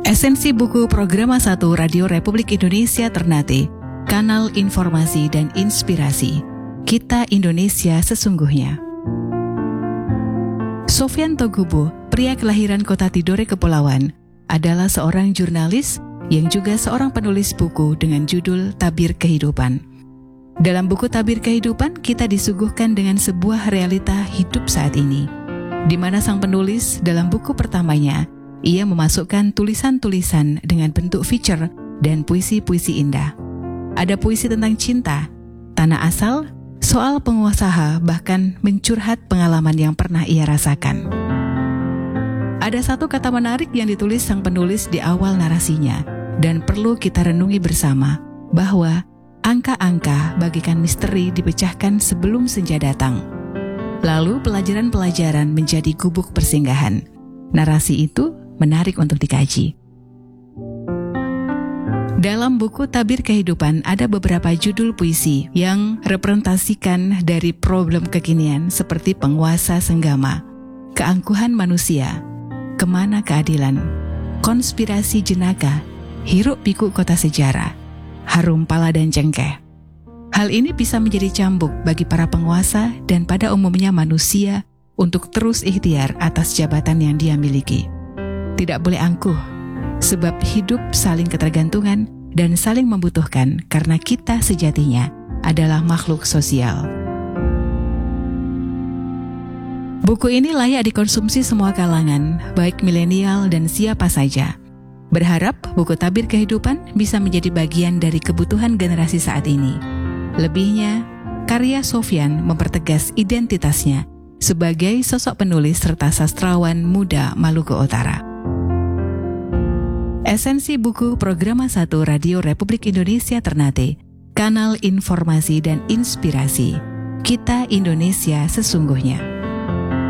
Esensi buku Programa 1 Radio Republik Indonesia Ternate, kanal informasi dan inspirasi. Kita Indonesia sesungguhnya. Sofyan Togubo, pria kelahiran kota Tidore, Kepulauan, adalah seorang jurnalis yang juga seorang penulis buku dengan judul Tabir Kehidupan. Dalam buku Tabir Kehidupan, kita disuguhkan dengan sebuah realita hidup saat ini, di mana sang penulis dalam buku pertamanya, ia memasukkan tulisan-tulisan dengan bentuk feature dan puisi-puisi indah. Ada puisi tentang cinta, tanah asal, soal pengusaha, bahkan mencurhat pengalaman yang pernah ia rasakan. Ada satu kata menarik yang ditulis sang penulis di awal narasinya, dan perlu kita renungi bersama, bahwa angka-angka bagikan misteri dipecahkan sebelum senja datang. Lalu pelajaran-pelajaran menjadi gubuk persinggahan. Narasi itu menarik untuk dikaji. Dalam buku Tabir Kehidupan ada beberapa judul puisi yang representasikan dari problem kekinian seperti penguasa senggama, keangkuhan manusia, kemana keadilan, konspirasi jenaka, hiruk pikuk kota sejarah, harum pala dan cengkeh. Hal ini bisa menjadi cambuk bagi para penguasa dan pada umumnya manusia untuk terus ikhtiar atas jabatan yang dia miliki. Tidak boleh angkuh, sebab hidup saling ketergantungan dan saling membutuhkan karena kita sejatinya adalah makhluk sosial. Buku ini layak dikonsumsi semua kalangan, baik milenial dan siapa saja. Berharap buku Tabir Kehidupan bisa menjadi bagian dari kebutuhan generasi saat ini. Lebihnya, karya Sofyan mempertegas identitasnya sebagai sosok penulis serta sastrawan muda Maluku Utara. Esensi buku Programa 1 Radio Republik Indonesia Ternate, kanal informasi dan inspirasi. Kita Indonesia sesungguhnya.